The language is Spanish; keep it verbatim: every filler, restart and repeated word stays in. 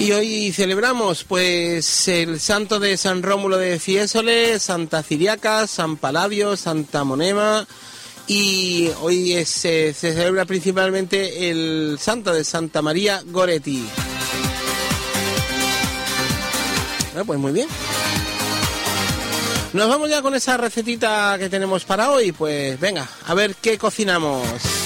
Y hoy celebramos pues el santo de San Rómulo de Fiesole, Santa Ciriaca, San Paladio, Santa Monema, y hoy es, se, se celebra principalmente el santo de Santa María Goretti. Bueno, pues muy bien. Nos vamos ya con esa recetita que tenemos para hoy. Pues venga, a ver qué cocinamos.